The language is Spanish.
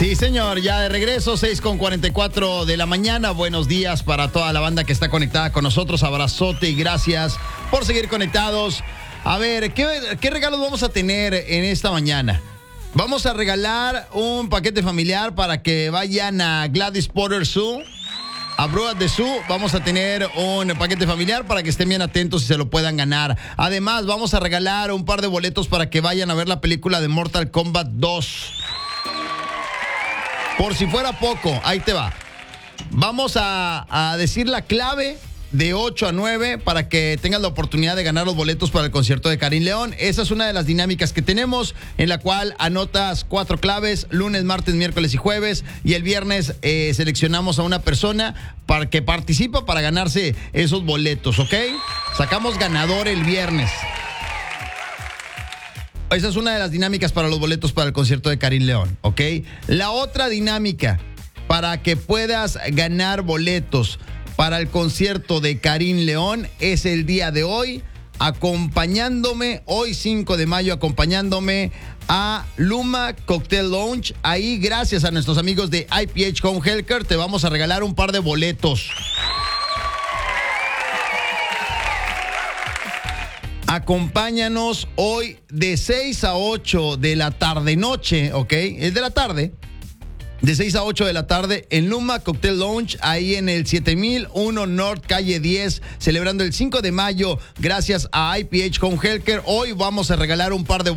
Sí, señor, ya de regreso, 6:44 de la mañana. Buenos días para toda la banda que está conectada con nosotros. Abrazote y gracias por seguir conectados. A ver, ¿qué regalos vamos a tener en esta mañana? Vamos a regalar un paquete familiar para que vayan a Gladys Potter Zoo, a Broad de Zoo. Vamos a tener un paquete familiar para que estén bien atentos y se lo puedan ganar. Además, vamos a regalar un par de boletos para que vayan a ver la película de Mortal Kombat 2. Por si fuera poco, ahí te va. Vamos a decir la clave de 8 a 9 para que tengas la oportunidad de ganar los boletos para el concierto de Karim León. Esa es una de las dinámicas que tenemos, en la cual anotas 4 claves, lunes, martes, miércoles y jueves, y el viernes seleccionamos a una persona para que participa para ganarse esos boletos, ¿ok? Sacamos ganador el viernes. Esa es una de las dinámicas para los boletos para el concierto de Karim León, ¿ok? La otra dinámica para que puedas ganar boletos para el concierto de Karim León es el día de hoy, acompañándome, hoy 5 de mayo, acompañándome a Luma Cocktail Lounge. Ahí, gracias a nuestros amigos de IPH Home Healthcare, te vamos a regalar un par de boletos. Acompáñanos hoy de 6 a 8 de la tarde-noche, ¿ok? Es de la tarde. De 6 a 8 de la tarde en Luma Cocktail Lounge, ahí en el 7001 North, calle 10, celebrando el 5 de mayo, gracias a IPH Home Healthcare. Hoy vamos a regalar un par de